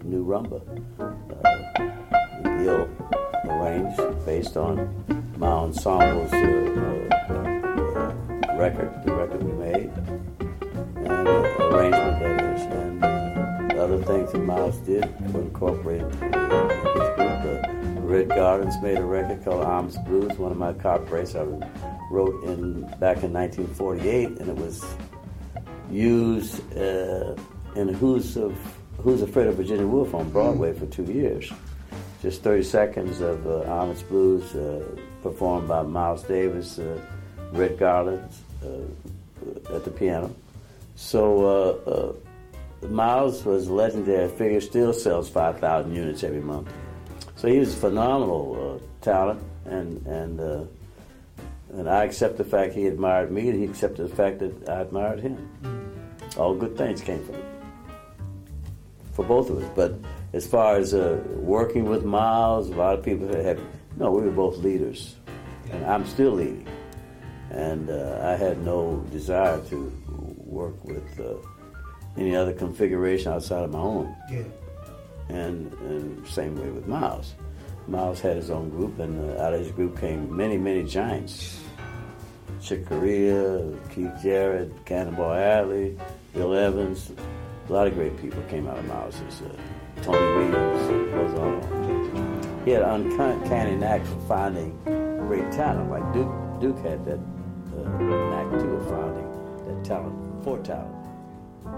new rumba. Gil arranged based on my ensemble's record, the record we made, and arrangement that is, and other things that Miles did were incorporated in his group. Red Gardens made a record called Arms Blues, one of my corporates I wrote back in 1948, and it was used in Who's Afraid of Virginia Woolf on Broadway for 2 years. Just 30 seconds of Arms Blues performed by Miles Davis, Red Garland at the piano. So Miles was a legendary figure, still sells 5,000 units every month. So he was a phenomenal talent, and I accept the fact he admired me, and he accepted the fact that I admired him. All good things came from it, for both of us. But as far as working with Miles, a lot of people we were both leaders, and I'm still leading. And I had no desire to work with any other configuration outside of my own. Yeah. And same way with Miles. Miles had his own group, and out of his group came many, many giants. Chick Corea, Keith Jarrett, Cannonball Adderley, Bill Evans. A lot of great people came out of Miles's. Tony Williams, goes on. He had an uncanny knack for finding great talent. Like Duke had that knack too of finding that talent, for talent.